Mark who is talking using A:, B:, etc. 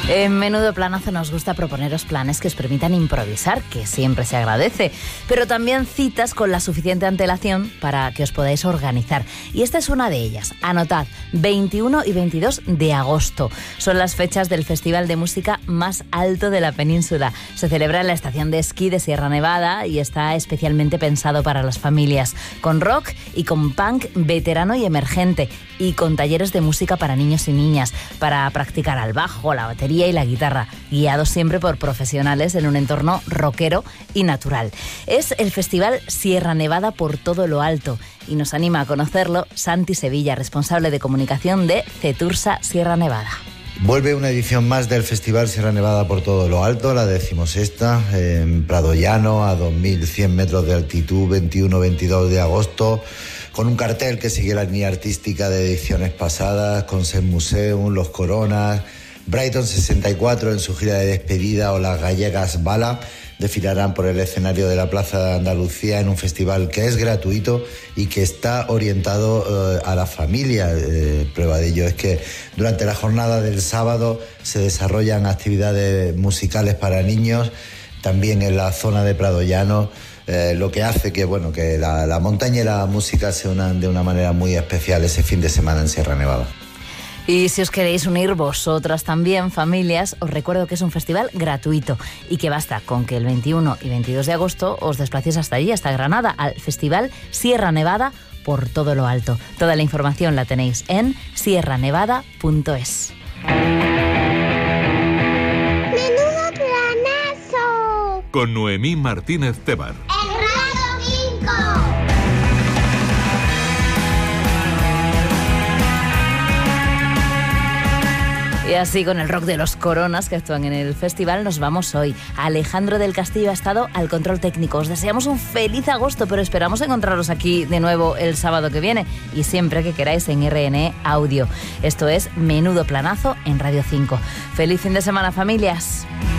A: En Menudo Planazo nos gusta proponeros planes que os permitan improvisar, que siempre se agradece, pero también citas con la suficiente antelación para que os podáis organizar. Y esta es una de ellas. Anotad, 21 y 22 de agosto. Son las fechas del festival de música más alto de la península. Se celebra en la estación de esquí de Sierra Nevada y está especialmente pensado para las familias, con rock y con punk veterano y emergente, y con talleres de música para niños y niñas, para practicar al bajo, la batería y la guitarra, guiados siempre por profesionales en un entorno rockero y natural. Es el Festival Sierra Nevada por todo lo alto y nos anima a conocerlo Santi Sevilla, responsable de comunicación de Cetursa Sierra Nevada.
B: Vuelve una edición más del Festival Sierra Nevada por todo lo alto, la 16ª, en Prado Llano, a 2.100 metros de altitud, 21-22 de agosto, con un cartel que sigue la línea artística de ediciones pasadas, con Set Museum, Los Coronas, Brighton 64 en su gira de despedida o las gallegas Bala desfilarán por el escenario de la Plaza de Andalucía en un festival que es gratuito y que está orientado a la familia. Prueba de ello es que durante la jornada del sábado se desarrollan actividades musicales para niños, también en la zona de Prado Llano, lo que hace que la montaña y la música se unan de una manera muy especial ese fin de semana en Sierra Nevada.
A: Y si os queréis unir vosotras también, familias, os recuerdo que es un festival gratuito y que basta con que el 21 y 22 de agosto os desplacéis hasta allí, hasta Granada, al Festival Sierra Nevada por todo lo alto. Toda la información la tenéis en sierranevada.es.
C: ¡Menudo planazo!
D: Con Noemí Martínez Tebar.
A: Y así, con el rock de Los Coronas que actúan en el festival, nos vamos hoy. Alejandro del Castillo ha estado al control técnico. Os deseamos un feliz agosto, pero esperamos encontraros aquí de nuevo el sábado que viene y siempre que queráis en RNE Audio. Esto es Menudo Planazo en Radio 5. ¡Feliz fin de semana, familias!